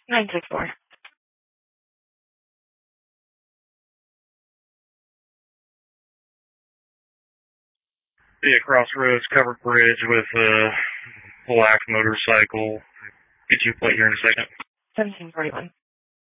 964. Yeah, Crossroads, covered bridge with a black motorcycle. Get you a plate here in a second. 1741.